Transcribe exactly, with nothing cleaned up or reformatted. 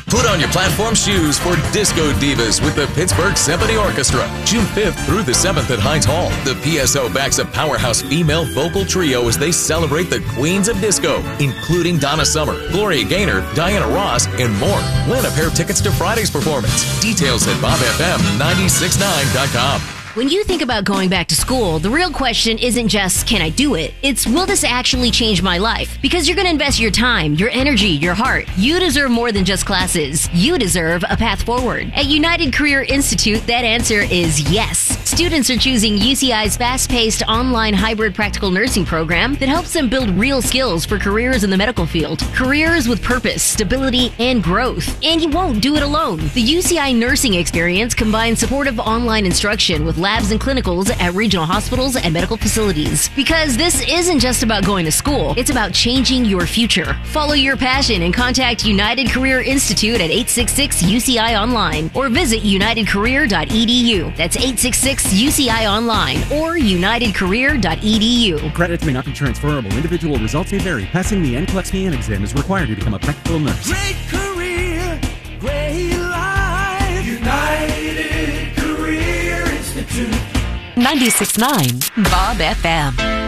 Put on your platform shoes for Disco Divas with the Pittsburgh Symphony Orchestra. June fifth through the seventh at Heinz Hall. The P S O backs a powerhouse female vocal trio as they celebrate the queens of disco, including Donna Summer, Gloria Gaynor, Diana Ross, and more. Win a pair of tickets to Friday's performance. Details at bob f m nine six nine dot com. When you think about going back to school, the real question isn't just, can I do it? It's, will this actually change my life? Because you're going to invest your time, your energy, your heart. You deserve more than just classes. You deserve a path forward. At United Career Institute, that answer is yes. Students are choosing U C I's fast-paced online hybrid practical nursing program that helps them build real skills for careers in the medical field. Careers with purpose, stability, and growth. And you won't do it alone. The U C I nursing experience combines supportive online instruction with labs and clinicals at regional hospitals and medical facilities. Because this isn't just about going to school, it's about changing your future. Follow your passion and contact United Career Institute at eight six six U C I Online or visit united career dot e d u. That's eight six six U C I Online or united career dot e d u. Credits may not be transferable. Individual results may vary. Passing the N C L E X P exam is required to become a practical nurse. Great career, great life. United Career Institute. ninety-six point nine Bob F M.